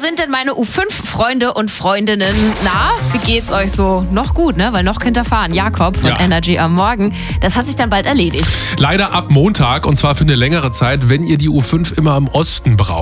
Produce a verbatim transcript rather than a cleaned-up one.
sind denn meine U fünf Freunde und Freundinnen? Na, wie geht's euch so? Noch gut, ne? Weil noch könnt ihr fahren. Jakob von Ja. Energy am Morgen. Das hat sich dann bald erledigt. Leider ab Montag und zwar für eine längere Zeit, wenn ihr die U fünf immer im Osten braucht.